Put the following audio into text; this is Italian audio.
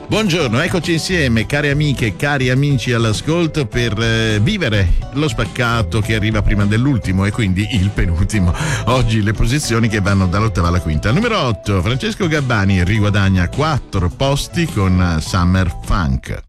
Buongiorno, eccoci insieme, cari amiche e cari amici all'ascolto, per vivere lo spaccato che arriva prima dell'ultimo e quindi il penultimo. Oggi le posizioni che vanno dall'ottava alla quinta. Numero 8, Francesco Gabbani riguadagna 4 posti con Summer Funk.